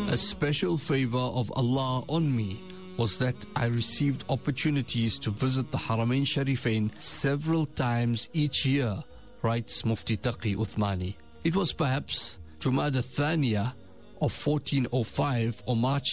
A special favor of Allah on me was that I received opportunities to visit the Haramain Sharifain several times each year, writes Mufti Taqi Uthmani. It was perhaps Jumada Thaniya of 1405 or March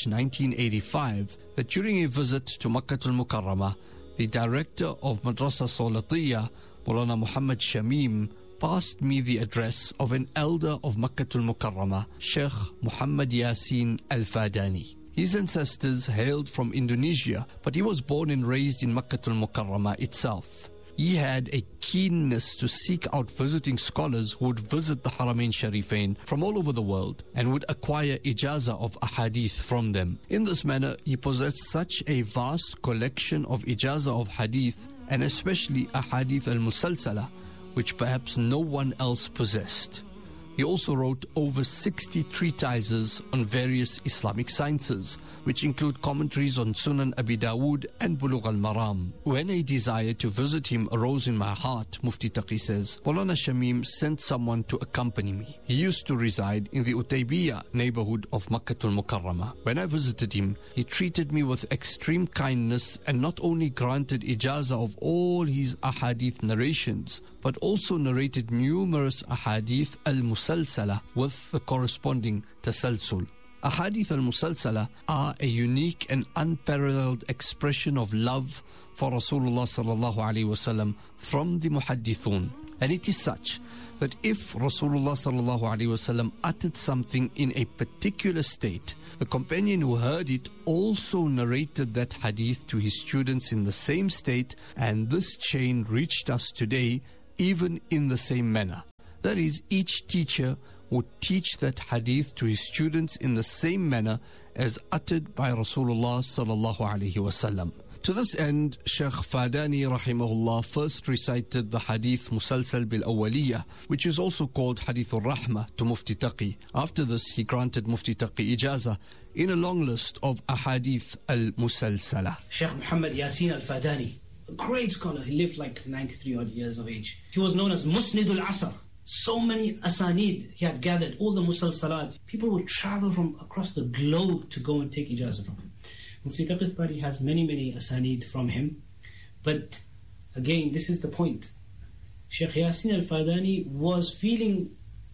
1985 that during a visit to Makkatul Mukarramah, the director of Madrasa Salatiyya, Maulana Muhammad Shamim, passed me the address of an elder of Makkatul Mukarramah, Sheikh Muhammad Yasin Al-Fadani. His ancestors hailed from Indonesia, but he was born and raised in Makkatul Mukarramah itself. He had a keenness to seek out visiting scholars who would visit the Haramain Sharifain from all over the world and would acquire ijazah of ahadith from them. In this manner, he possessed such a vast collection of ijazah of hadith, and especially ahadith al-musalsala, which perhaps no one else possessed. He also wrote over 60 treatises on various Islamic sciences, which include commentaries on Sunan Abi Dawood and Bulugh al-Maram. When a desire to visit him arose in my heart, Mufti Taqi says, Maulana Shamim sent someone to accompany me. He used to reside in the Utaybiyah neighborhood of Makkatul Mukarramah. When I visited him, he treated me with extreme kindness and not only granted ijazah of all his ahadith narrations, but also narrated numerous ahadith al-musalsala with the corresponding tasalsul. Ahadith al-musalsala are a unique and unparalleled expression of love for Rasulullah sallallahu alaihi wasallam from the muhaddithun. And it is such that if Rasulullah sallallahu alaihi wasallam uttered something in a particular state, the companion who heard it also narrated that hadith to his students in the same state, and this chain reached us today even in the same manner. That is, each teacher would teach that hadith to his students in the same manner as uttered by Rasulullah sallallahu alaihi wasallam. To this end, Sheikh Fadani rahimahullah first recited the hadith Musalsal bil Awwaliyah, which is also called Hadith al-Rahmah, to Mufti Taqi. After this, he granted Mufti Taqi ijazah in a long list of ahadith al-musalsala. Sheikh Muhammad Yasin Al-Fadani, a great scholar. He lived like 93 odd years of age. He was known as Musnidul Asr. So many asanid he had gathered, all the musalsalat. People would travel from across the globe to go and take ijazah from him. Mufti Taqi Uthmani has many asanid from him. But again, this is the point. Sheikh Yasin Al-Fadani was feeling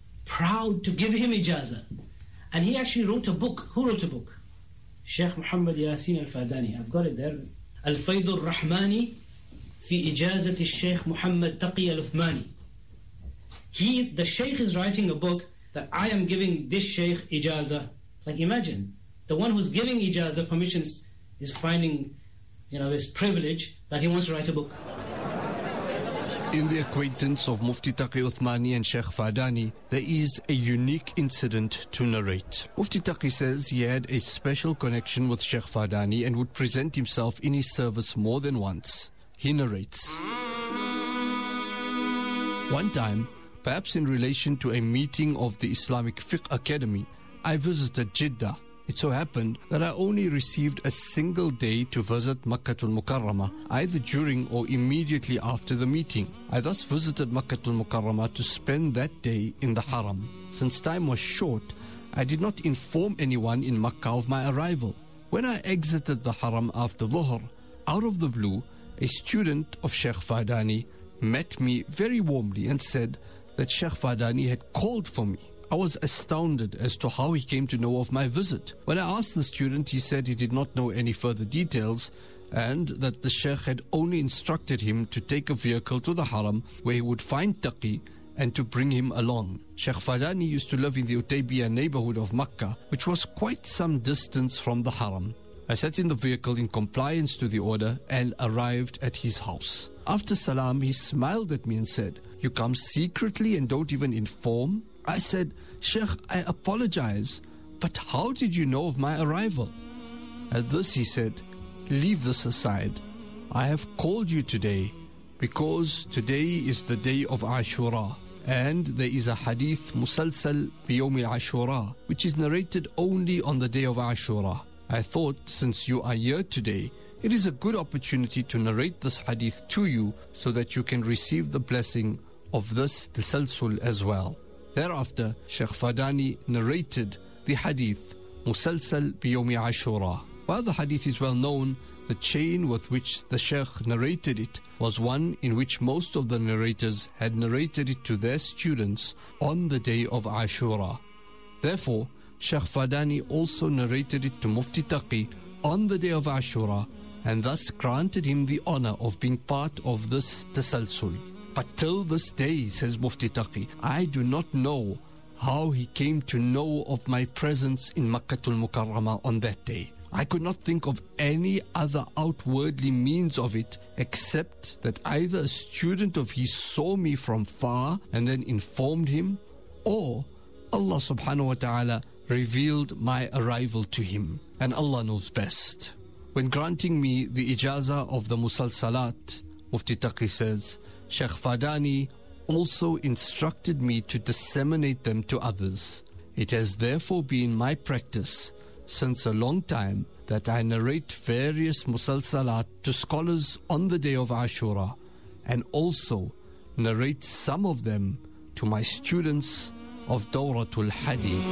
proud to give him ijazah. And he actually wrote a book. Who wrote a book? Sheikh Muhammad Yasin Al-Fadani. I've got it there. Al-Fayd al-Rahmani fi ijazat al-Sheikh Muhammad Taqi Al-Uthmani. The Sheikh is writing a book that I am giving this Sheikh ijazah. Like imagine, the one who's giving ijazah permissions is finding, this privilege that he wants to write a book. In the acquaintance of Mufti Taqi Uthmani and Sheikh Fadani, there is a unique incident to narrate. Mufti Taqi says he had a special connection with Sheikh Fadani and would present himself in his service more than once. He narrates, one time, perhaps in relation to a meeting of the Islamic Fiqh Academy, I visited Jeddah. It so happened that I only received a single day to visit Makkatul Mukarramah, either during or immediately after the meeting. I thus visited Makkatul Mukarramah to spend that day in the Haram. Since time was short, I did not inform anyone in Makkah of my arrival. When I exited the Haram after Dhuhr, out of the blue, a student of Sheikh Fadani met me very warmly and said that Sheikh Fadani had called for me. I was astounded as to how he came to know of my visit. When I asked the student, he said he did not know any further details and that the Sheikh had only instructed him to take a vehicle to the Haram where he would find Taqi and to bring him along. Sheikh Fadani used to live in the Utaybiyah neighborhood of Makkah, which was quite some distance from the Haram. I sat in the vehicle in compliance to the order and arrived at his house. After salam, he smiled at me and said, "You come secretly and don't even inform?" I said, "Sheikh, I apologize, but how did you know of my arrival?" At this he said, "Leave this aside. I have called you today because today is the day of Ashura, and there is a hadith musalsal biyawmi Ashura, which is narrated only on the day of Ashura. I thought, since you are here today, it is a good opportunity to narrate this hadith to you so that you can receive the blessing of this tasalsul as well." Thereafter, Sheikh Fadani narrated the hadith مسلسل بيوم عاشوراء. While the hadith is well known, the chain with which the Shaykh narrated it was one in which most of the narrators had narrated it to their students on the day of Ashura. Therefore, Shaykh Fadani also narrated it to Mufti Taqi on the day of Ashura, and thus granted him the honor of being part of this tasalsul. But till this day, says Mufti Taqi, I do not know how he came to know of my presence in Makkatul Mukarramah on that day. I could not think of any other outwardly means of it except that either a student of his saw me from far and then informed him, or Allah subhanahu wa ta'ala revealed my arrival to him, and Allah knows best. When granting me the ijazah of the musalsalat, Mufti Taqi says, Shaykh Fadani also instructed me to disseminate them to others. It has therefore been my practice since a long time that I narrate various musalsalat to scholars on the day of Ashura, and also narrate some of them to my students of Dawratul Hadith.